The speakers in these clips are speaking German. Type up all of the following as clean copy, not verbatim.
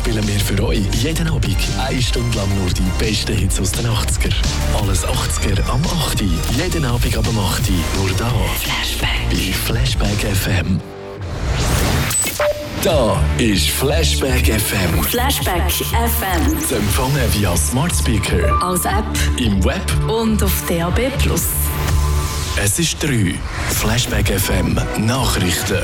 spielen wir für euch jeden Abend 1 Stunde lang nur die besten Hits aus den 80er. Alles 80er am 8. Jeden Abend ab dem 8. Nur da. Bei Flashback FM. Da ist Flashback FM. Flashback FM. Zu empfangen via Smart Speaker, Als App im Web und auf DAB+. Es ist 3. Flashback FM Nachrichten.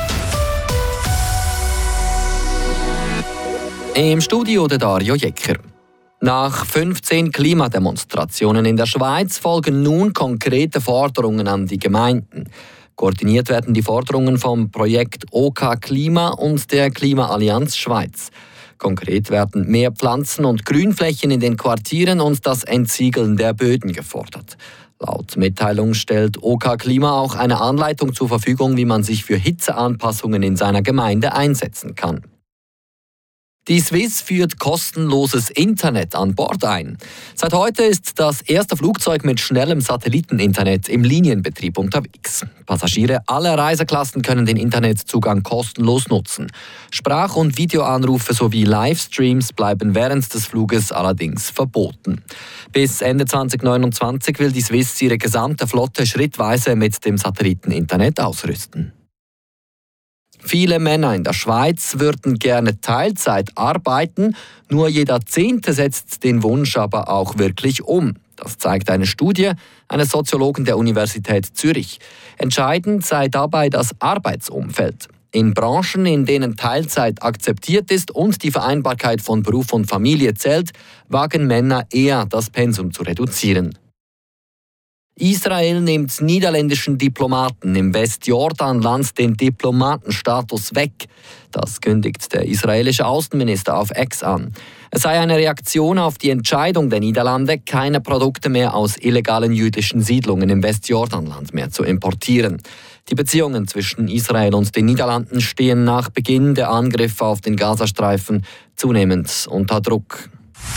Im Studio der Dario Jecker. Nach 15 Klimademonstrationen in der Schweiz folgen nun konkrete Forderungen an die Gemeinden. Koordiniert werden die Forderungen vom Projekt OK Klima und der Klimaallianz Schweiz. Konkret werden mehr Pflanzen- und Grünflächen in den Quartieren und das Entsiegeln der Böden gefordert. Laut Mitteilung stellt OK Klima auch eine Anleitung zur Verfügung, wie man sich für Hitzeanpassungen in seiner Gemeinde einsetzen kann. Die Swiss führt kostenloses Internet an Bord ein. Seit heute ist das erste Flugzeug mit schnellem Satelliteninternet im Linienbetrieb unterwegs. Passagiere aller Reiseklassen können den Internetzugang kostenlos nutzen. Sprach- und Videoanrufe sowie Livestreams bleiben während des Fluges allerdings verboten. Bis Ende 2029 will die Swiss ihre gesamte Flotte schrittweise mit dem Satelliteninternet ausrüsten. Viele Männer in der Schweiz würden gerne Teilzeit arbeiten, nur jeder Zehnte setzt den Wunsch aber auch wirklich um. Das zeigt eine Studie eines Soziologen der Universität Zürich. Entscheidend sei dabei das Arbeitsumfeld. In Branchen, in denen Teilzeit akzeptiert ist und die Vereinbarkeit von Beruf und Familie zählt, wagen Männer eher, das Pensum zu reduzieren. Israel nimmt niederländischen Diplomaten im Westjordanland den Diplomatenstatus weg. Das kündigt der israelische Außenminister auf X an. Es sei eine Reaktion auf die Entscheidung der Niederlande, keine Produkte mehr aus illegalen jüdischen Siedlungen im Westjordanland mehr zu importieren. Die Beziehungen zwischen Israel und den Niederlanden stehen nach Beginn der Angriffe auf den Gazastreifen zunehmend unter Druck.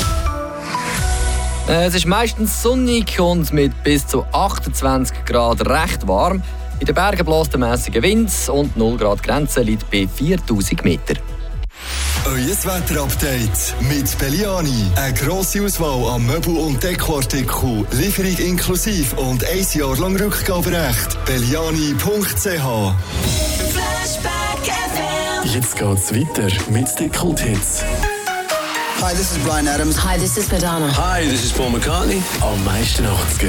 Es ist meistens sonnig und mit bis zu 28 Grad recht warm. In den Bergen bläst der mäßige Wind und 0 Grad Grenze liegt bei 4000 Meter. Euer Wetterupdate mit Belliani. Eine grosse Auswahl an Möbel- und Dekoartikeln, Lieferung inklusive und 1 Jahr lang Rückgaberecht. Belliani.ch. Flashback FM. Jetzt geht's weiter mit den Kulthits. Hi, this is Bryan Adams. Hi, this is Madonna. Hi, this is Paul McCartney. Am meisten 80er